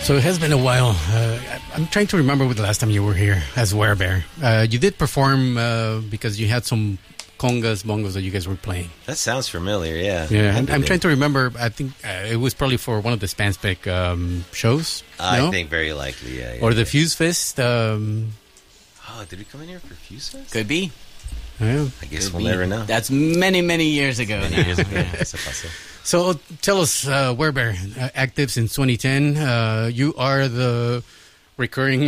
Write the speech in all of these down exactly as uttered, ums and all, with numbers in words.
So it has been a while. Uh, I'm trying to remember when the last time you were here as Werebear. Uh, you did perform uh, because you had some congas, bongos that you guys were playing. That sounds familiar, yeah. Yeah, I'm, I'm trying to remember. I think uh, it was probably for one of the Spanspec um, shows. I no? think very likely, yeah. yeah or the yeah. Fuse Fest. Um, oh, did we come in here for Fuse Fest? Could be. Yeah. I guess Could we'll be. never know. That's many, many years ago. Many now. years ago. Yeah. So tell us, uh, Werebear, uh, active since twenty ten. Uh, you are the recurring...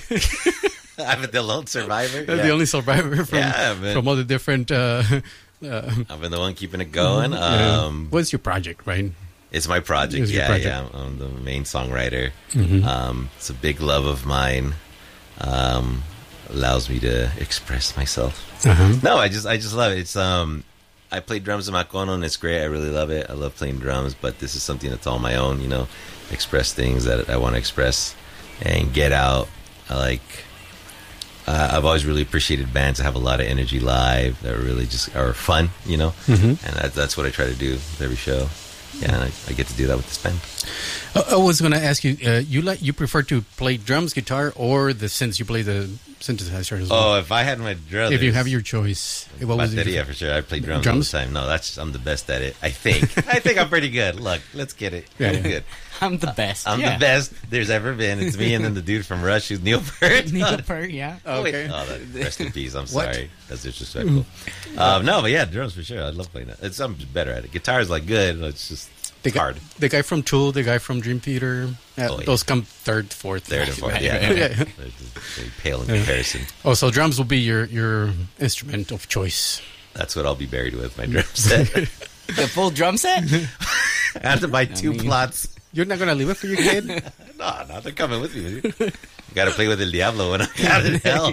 I'm the lone survivor. The yeah. only survivor from, yeah, from all the different... Uh, uh, I've been the one keeping it going. Yeah. Um, What's your project, right? It's my project, It's your yeah, project. yeah. I'm, I'm the main songwriter. Mm-hmm. Um, it's a big love of mine. Um, allows me to express myself. Uh-huh. No, I just I just love it. It's um I play drums in Macono and it's great. I really love it. I love playing drums, but this is something that's all my own, you know, express things that I want to express and get out. I like uh, I've always really appreciated bands that have a lot of energy live, that really just are fun, you know. Mm-hmm. And that, that's what I try to do with every show. Yeah, and I, I get to do that with this band. I, I was going to ask you, uh, you like you prefer to play drums, guitar, or the synths? You play the synthesizer as well? Oh, if I had my druthers... If you have your choice. What was it? Bateria, for sure. I play drums, Drums? all the time. No, that's I'm the best at it, I think. I think I'm pretty good. Look, let's get it. Yeah, I'm yeah. good. I'm the best. I'm yeah. the best there's ever been. It's me and then the dude from Rush who's Neil Peart. Neil Peart, yeah. Oh, wait. Okay. Oh, that, rest in peace. I'm What? sorry. That's disrespectful. um, no, but yeah, drums for sure. I love playing that. It's, I'm just better at it. Guitar's like good. It's just The it's guy, hard. the guy from Tool, the guy from Dream Theater, uh, Oh, yeah. those come third, fourth. Third and fourth. Right, Yeah. right, right. They're just very pale in Yeah. comparison. Oh, so drums will be your, your instrument of choice. That's what I'll be buried with, my drum set. The full drum set? I have to buy two mean- plots. You're not going to leave it for your kid? No, no, they're coming with me. Dude. Got to play with El Diablo when I'm out in hell.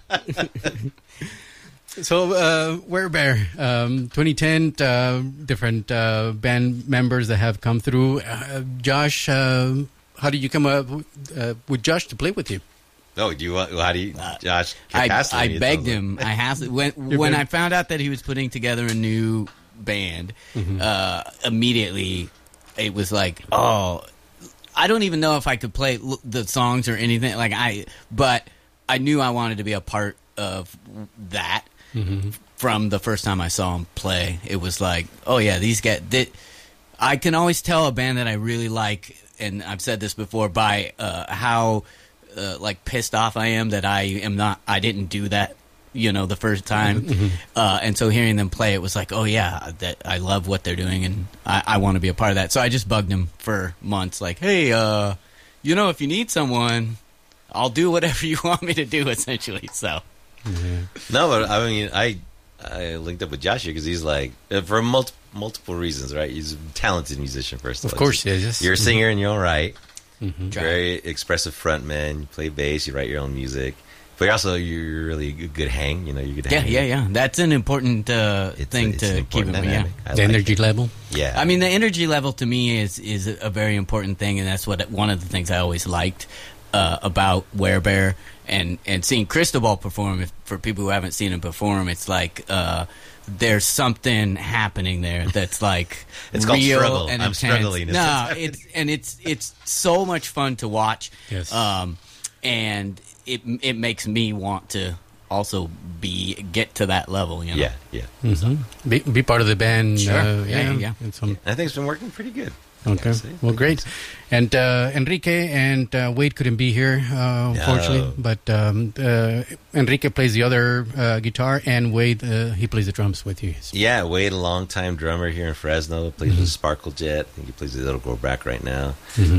So, uh, Werebear, um, twenty ten, uh, different uh, band members that have come through. Uh, Josh, uh, how did you come up uh, with Josh to play with you? No, do you want? How do you, Josh? I, Cassidy, I it begged sounds him. like. I have to, when You when begged- I found out that he was putting together a new band. Uh, immediately, it was like, oh, I don't even know if I could play l- the songs or anything. Like I, but I knew I wanted to be a part of that. From the first time I saw him play, it was like, oh yeah, these guys. They, I can always tell a band that I really like, and I've said this before, by uh, how uh, like pissed off I am that I am not. I didn't do that, you know, the first time. uh, and so hearing them play, it was like, oh yeah, that I love what they're doing, and I, I want to be a part of that. So I just bugged him for months, like, hey, uh, you know, if you need someone, I'll do whatever you want me to do, essentially. So. No, but I mean, I I linked up with Josh here because he's like uh, for mul- multiple reasons, right? He's a talented musician, first of, Of all. course, Just- yeah, yes. You're a singer in your own right. Mm-hmm. Very expressive frontman. You play bass. You write your own music. But you're also you're really a good hang. You know, you're good. Yeah, hang. yeah, yeah. That's an important uh, It's, thing it's to an keep in important mind. Yeah. dynamic. I The like energy it. level. Yeah, I mean, the energy level to me is is a very important thing, and that's what one of the things I always liked uh, about Werebear and and seeing Cristobal perform. If, for people who haven't seen him perform, it's like uh, there's something happening there that's like It's called real struggle. and I'm intense. struggling. No, it's and it's it's so much fun to watch. Yes. Um, and it it makes me want to also be get to that level. You know. yeah, yeah. Mm-hmm. Be, be part of the band. Sure. Uh, Yeah, yeah. and some- I think it's been working pretty good. Okay. Yeah, see? Well, great. And uh, Enrique and uh, Wade couldn't be here, uh, unfortunately. No. But um, uh, Enrique plays the other uh, guitar, and Wade, uh, he plays the drums with you. Yeah, Wade, a longtime drummer here in Fresno, plays with Sparkle Jet. I think he plays with Little Go Back right now.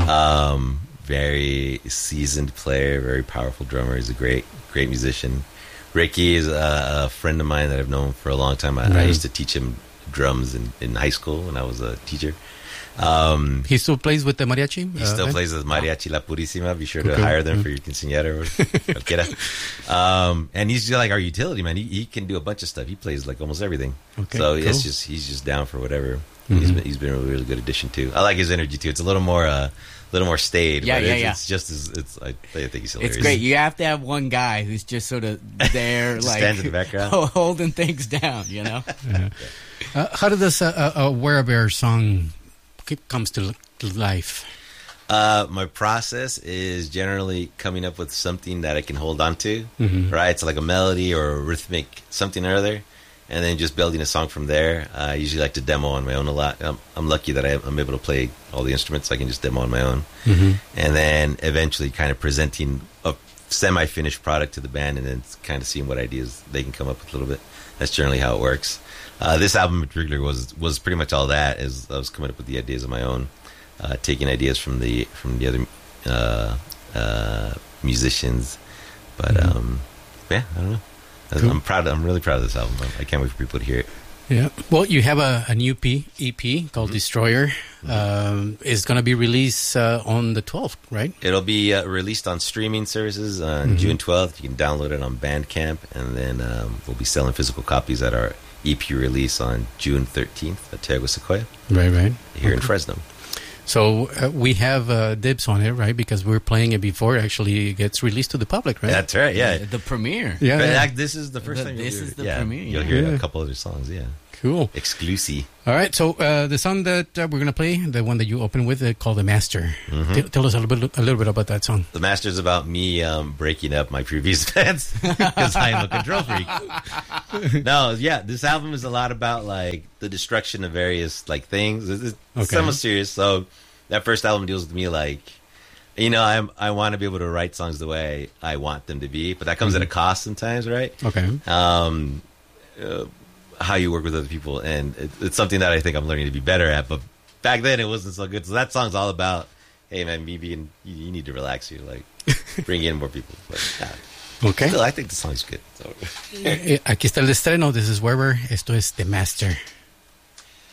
Um, very seasoned player, very powerful drummer. He's a great, great musician. Ricky is a, a friend of mine that I've known for a long time. I, I Right. used to teach him drums in, in high school when I was a teacher. Um, He still plays with the mariachi? he still plays with Mariachi La Purísima. Be sure to Okay. hire them for your quinceañera or cualquiera. Um, and he's just like our utility man. He, he can do a bunch of stuff. He plays like almost everything. Okay, so cool. it's just he's just down for whatever. He's been he's been a really good addition too. I like his energy too. It's a little more uh, a little more staid. Yeah, but yeah, it's, yeah. It's just as it's. I, I think he's hilarious. It's great. You have to have one guy who's just sort of there, Just like stands in the background. holding things down. You know. Uh, how did this uh, uh, uh, Werebear song keep, comes to, to life? Uh, my process is generally coming up with something that I can hold on to, Mhm. right? It's like a melody or a rhythmic something or other, and then just building a song from there. I usually like to demo on my own a lot. I'm, I'm lucky that I, I'm able to play all the instruments, so I can just demo on my own. Mhm. And then eventually kind of presenting a semi-finished product to the band, and then kind of seeing what ideas they can come up with a little bit. That's generally how it works. Uh, this album in particular was was pretty much all that. Is I was coming up with the ideas on my own. Uh, taking ideas from the from the other uh, uh, musicians, but Mhm. um, yeah, I don't know. Cool. I'm proud. I'm really proud of this album. I can't wait for people to hear it. Yeah. Well, you have a, a new P, E P called Destroyer. Um, it's going to be released uh, on the twelfth, right? It'll be uh, released on streaming services on Mhm. June twelfth. You can download it on Bandcamp, and then um, we'll be selling physical copies at our E P release on June thirteenth at Tierra Sequoia Right, right. here in Fresno. So uh, we have uh, dibs on it, right? Because we're playing it before it actually gets released to the public, right? That's right. Yeah. The premiere. Yeah, But yeah. act- this is the first The- time. this you'll is hear- the yeah, premiere, You'll yeah. hear Yeah. a couple other songs. Yeah. Cool. Exclusive. All right, so uh, the song that uh, we're going to play, the one that you open with, uh, called The Master. Mhm. T- tell us a little bit a little bit about that song. The Master's about me um, breaking up my previous bands because I'm a control freak. No, yeah, this album is a lot about like the destruction of various like things. It's, it's Okay. somewhat serious. So that first album deals with me like, you know, I'm I want to be able to write songs the way I want them to be, but that comes at a cost sometimes, right? Okay. Um, uh, how you work with other people, and it, it's something that I think I'm learning to be better at. But back then, it wasn't so good. So that song's all about, hey man, me being you, you need to relax here, like bring in more people. But yeah, Okay. still, I think the song's good. So. Eh, Aquí está el estreno. This is Weber. Esto es The Master.